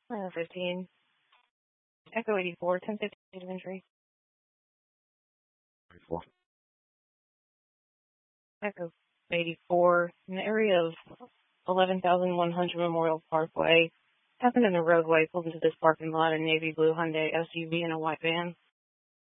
15. Echo 84, 1050 inventory. 84. Echo 84, in the area of 11,100 Memorial Parkway. Happened in the roadway, pulled into this parking lot, a navy blue Hyundai SUV and a white van.